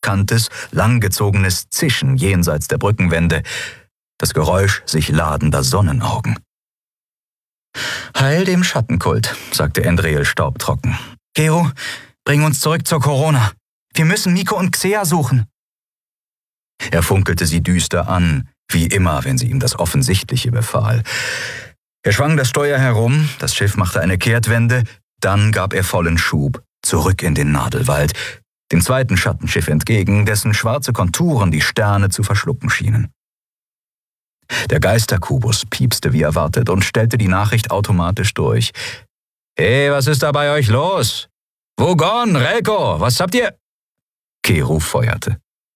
unbekanntes, langgezogenes Zischen jenseits der Brückenwände, das Geräusch sich ladender Sonnenaugen. »Heil dem Schattenkult«, sagte Endreel staubtrocken. »Keru, bring uns zurück zur Corona. Wir müssen Miko und Xea suchen.« Er funkelte sie düster an, wie immer, wenn sie ihm das Offensichtliche befahl. Er schwang das Steuer herum, das Schiff machte eine Kehrtwende, dann gab er vollen Schub, zurück in den Nadelwald, dem zweiten Schattenschiff entgegen, dessen schwarze Konturen die Sterne zu verschlucken schienen. Der Geisterkubus piepste wie erwartet und stellte die Nachricht automatisch durch. »Hey, was ist da bei euch los? Vogon, Relko, was habt ihr?« Keru feuerte.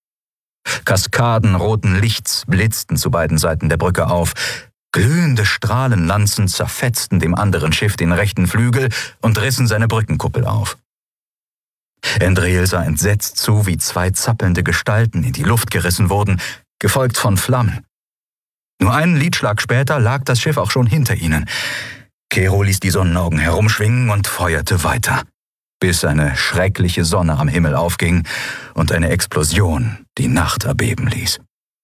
Kaskaden roten Lichts blitzten zu beiden Seiten der Brücke auf. Glühende Strahlenlanzen zerfetzten dem anderen Schiff den rechten Flügel und rissen seine Brückenkuppel auf. Endreel sah entsetzt zu, wie 2 zappelnde Gestalten in die Luft gerissen wurden, gefolgt von Flammen. Nur einen Lidschlag später lag das Schiff auch schon hinter ihnen. Keru ließ die Sonnenaugen herumschwingen und feuerte weiter, bis eine schreckliche Sonne am Himmel aufging und eine Explosion die Nacht erbeben ließ.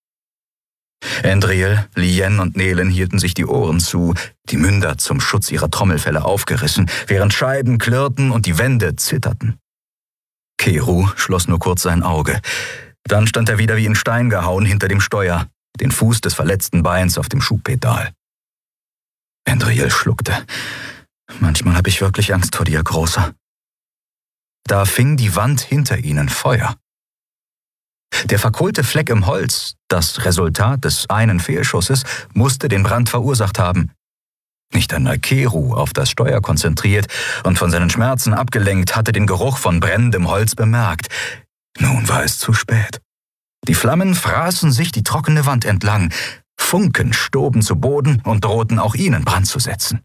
Endreel, Lien und Nelen hielten sich die Ohren zu, die Münder zum Schutz ihrer Trommelfelle aufgerissen, während Scheiben klirrten und die Wände zitterten. Keru schloss nur kurz sein Auge. Dann stand er wieder wie in Stein gehauen hinter dem Steuer, den Fuß des verletzten Beins auf dem Schubpedal. Endreel schluckte. »Manchmal habe ich wirklich Angst vor dir, Großer.« Da fing die Wand hinter ihnen Feuer. Der verkohlte Fleck im Holz, das Resultat des einen Fehlschusses, musste den Brand verursacht haben. Nicht einmal Keru, auf das Steuer konzentriert und von seinen Schmerzen abgelenkt, hatte den Geruch von brennendem Holz bemerkt. Nun war es zu spät. Die Flammen fraßen sich die trockene Wand entlang. Funken stoben zu Boden und drohten auch ihnen Brand zu setzen.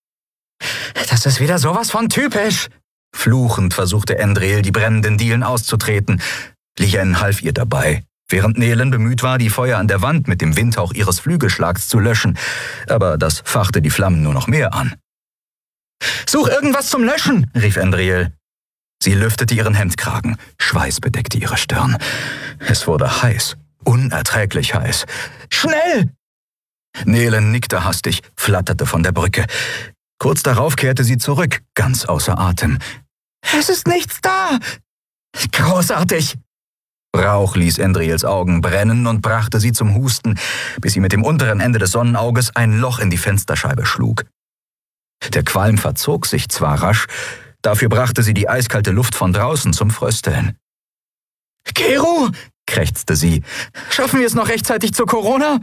»Das ist wieder sowas von typisch!« Fluchend versuchte Endreel, die brennenden Dielen auszutreten. Lien half ihr dabei, während Nelen bemüht war, die Feuer an der Wand mit dem Windhauch ihres Flügelschlags zu löschen. Aber das fachte die Flammen nur noch mehr an. »Such irgendwas zum Löschen«, rief Endreel. Sie lüftete ihren Hemdkragen. Schweiß bedeckte ihre Stirn. Es wurde heiß, unerträglich heiß. »Schnell!« Nelen nickte hastig, flatterte von der Brücke. Kurz darauf kehrte sie zurück, ganz außer Atem. »Es ist nichts da!« »Großartig!« Rauch ließ Endreels Augen brennen und brachte sie zum Husten, bis sie mit dem unteren Ende des Sonnenauges ein Loch in die Fensterscheibe schlug. Der Qualm verzog sich zwar rasch, dafür brachte sie die eiskalte Luft von draußen zum Frösteln. »Keru«, krächzte sie, »schaffen wir es noch rechtzeitig zur Corona?«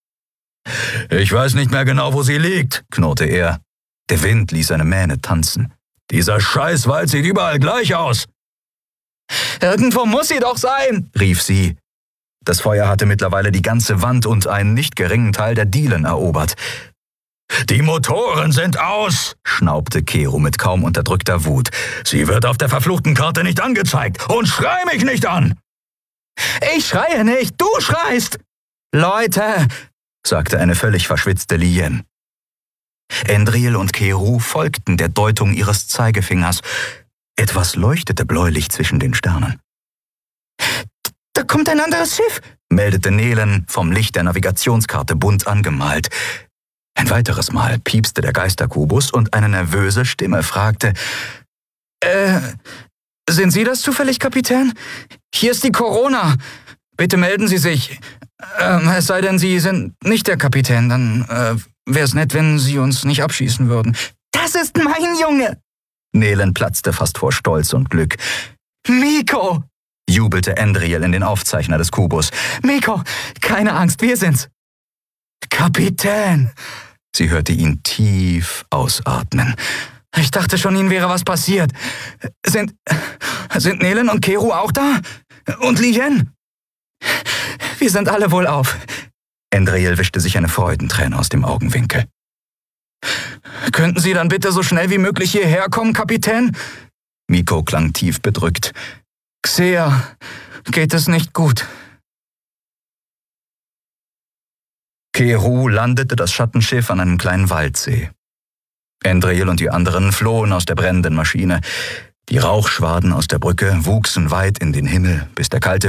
»Ich weiß nicht mehr genau, wo sie liegt«, knurrte er. Der Wind ließ seine Mähne tanzen. »Dieser Scheißwald sieht überall gleich aus.« »Irgendwo muss sie doch sein«, rief sie. Das Feuer hatte mittlerweile die ganze Wand und einen nicht geringen Teil der Dielen erobert. »Die Motoren sind aus«, schnaubte Keru mit kaum unterdrückter Wut. »Sie wird auf der verfluchten Karte nicht angezeigt und schrei mich nicht an!« »Ich schreie nicht, du schreist!« »Leute«, sagte eine völlig verschwitzte Lien. Endreel und Keru folgten der Deutung ihres Zeigefingers. Etwas leuchtete bläulich zwischen den Sternen. »Da kommt ein anderes Schiff«, meldete Nelen, vom Licht der Navigationskarte bunt angemalt. Ein weiteres Mal piepste der Geisterkubus und eine nervöse Stimme fragte, »Sind Sie das zufällig, Kapitän? Hier ist die Corona. Bitte melden Sie sich. Es sei denn, Sie sind nicht der Kapitän, dann wäre es nett, wenn Sie uns nicht abschießen würden.« »Das ist mein Junge!« Nelen platzte fast vor Stolz und Glück. »Miko«, jubelte Endreel in den Aufzeichner des Kubus. »Miko, keine Angst, wir sind's.« »Kapitän!« Sie hörte ihn tief ausatmen. »Ich dachte schon, Ihnen wäre was passiert. Sind Nelen und Keru auch da? Und Lien?« »Wir sind alle wohlauf.« Endreel wischte sich eine Freudenträne aus dem Augenwinkel. »Könnten Sie dann bitte so schnell wie möglich hierher kommen, Kapitän?« Miko klang tief bedrückt. »Xea, geht es nicht gut?« Keru landete das Schattenschiff an einem kleinen Waldsee. Endreel und die anderen flohen aus der brennenden Maschine. Die Rauchschwaden aus der Brücke wuchsen weit in den Himmel, bis der kalte